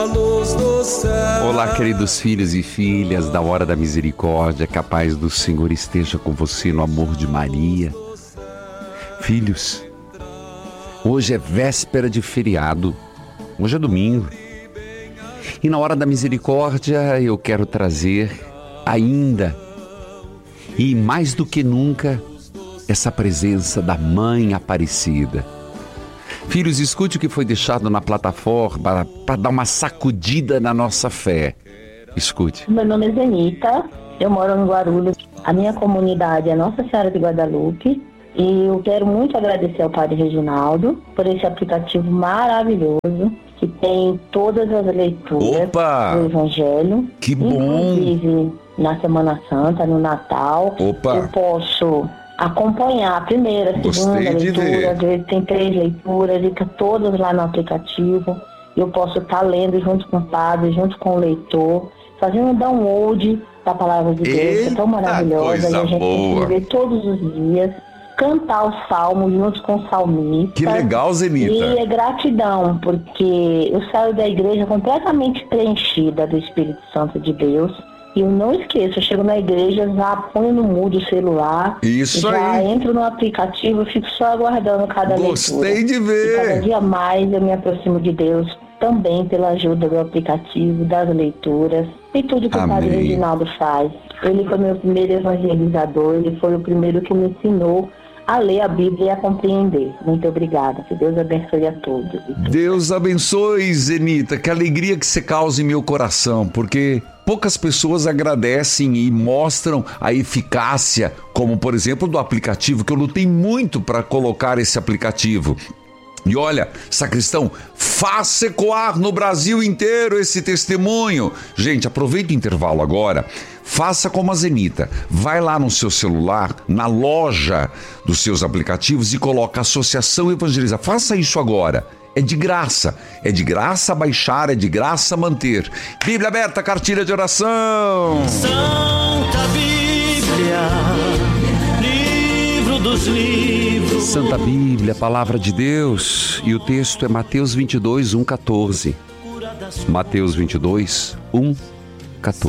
Olá, queridos filhos e filhas da Hora da Misericórdia, que a paz do Senhor esteja com você no amor de Maria. Filhos, hoje é véspera de feriado, hoje é domingo. E na Hora da Misericórdia eu quero trazer ainda, e mais do que nunca, essa presença da Mãe Aparecida. Filhos, escute o que foi deixado na plataforma para dar uma sacudida na nossa fé. Escute. Meu nome é Zenita, eu moro em Guarulhos. A minha comunidade é Nossa Senhora de Guadalupe. E eu quero muito agradecer ao Padre Reginaldo por esse aplicativo maravilhoso que tem todas as leituras do Evangelho. Que bom! Inclusive na Semana Santa, no Natal. Eu posso acompanhar a primeira, a segunda leitura, às vezes tem 3 leituras, fica todas lá no aplicativo. Eu posso estar lendo junto com o padre, junto com o leitor, fazendo um download da Palavra de Deus, que é tão maravilhosa, e a gente tem que ver todos os dias, cantar os salmos junto com o salmista. Que legal, Zenita! E é gratidão, porque eu saio da igreja completamente preenchida do Espírito Santo de Deus. E eu não esqueço, eu chego na igreja, já ponho no mudo o celular. Isso já aí. Entro no aplicativo, fico só aguardando cada leitura. Gostei de ver. E cada dia mais eu me aproximo de Deus, também pela ajuda do aplicativo, das leituras e tudo que o Padre Reginaldo faz. Ele foi meu primeiro evangelizador, ele foi o primeiro que me ensinou a ler a Bíblia e a compreender. Muito obrigada. Que Deus abençoe a todos. Deus abençoe, Zenita. Que alegria que você causa em meu coração, porque poucas pessoas agradecem e mostram a eficácia, como por exemplo do aplicativo, que eu lutei muito para colocar esse aplicativo. E olha, sacristão, faça ecoar no Brasil inteiro esse testemunho. Gente, aproveita o intervalo agora. Faça como a Zenita. Vai lá no seu celular, na loja dos seus aplicativos e coloca Associação Evangelizar. Faça isso agora. É de graça baixar, é de graça manter. Bíblia aberta, cartilha de oração. Santa Bíblia, livro dos livros. Santa Bíblia, palavra de Deus. E o texto é Mateus 22, 1, 14. Mateus 22, 1, 14.